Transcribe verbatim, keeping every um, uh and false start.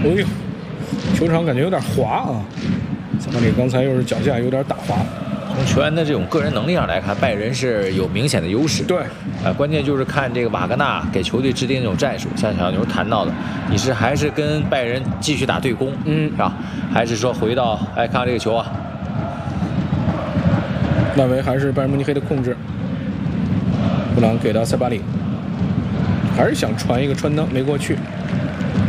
哎呦，球场感觉有点滑啊！萨巴里刚才又是脚下有点打滑。 从球员的这种个人能力上来看，拜仁是有明显的优势。 对， 呃，关键就是看这个瓦格纳给球队制定这种战术。像小牛谈到的，你是还是跟拜仁继续打对攻， 嗯， 是吧？还是说回到哎，看看这个球啊， 外围还是拜仁慕尼黑的控制。布朗给到塞巴里，还是想传一个穿裆没过去。